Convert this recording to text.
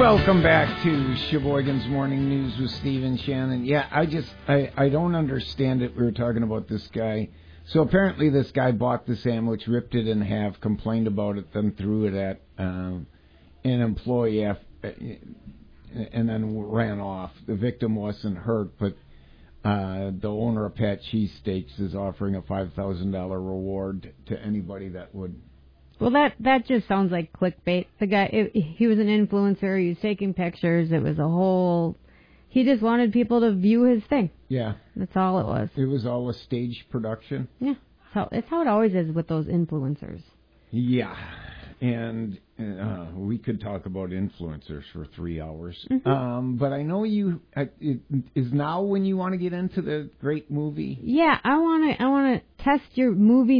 Welcome back to Sheboygan's Morning News with Steve and Shannon. Yeah, I don't understand it. We were talking about this guy. So apparently this guy bought the sandwich, ripped it in half, complained about it, then threw it at an employee and then ran off. The victim wasn't hurt, but the owner of Pat Cheesesteaks is offering a $5,000 reward to anybody that would. Well, that just sounds like clickbait. The guy, he was an influencer. He was taking pictures. It was a whole. He just wanted people to view his thing. Yeah, that's all it was. It was all a stage production. Yeah, it's how it always is with those influencers. Yeah, and we could talk about influencers for 3 hours. Mm-hmm. But I know you. It is now when you want to get into the great movie. Yeah, I want to test your movie